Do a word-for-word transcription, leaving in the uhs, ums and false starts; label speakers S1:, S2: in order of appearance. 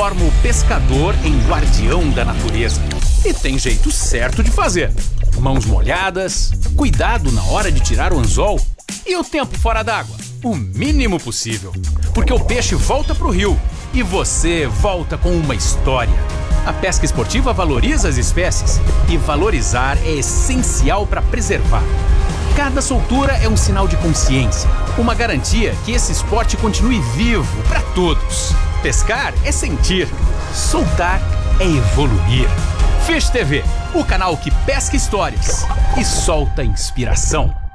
S1: transforma o pescador em guardião da natureza. E tem jeito certo de fazer. Mãos molhadas, cuidado na hora de tirar o anzol e o tempo fora d'água, o mínimo possível. Porque o peixe volta pro rio e você volta com uma história. A pesca esportiva valoriza as espécies e valorizar é essencial para preservar. Cada soltura é um sinal de consciência, uma garantia que esse esporte continue vivo para todos. Pescar é sentir, soltar é evoluir. Fish T V, o canal que pesca histórias e solta inspiração.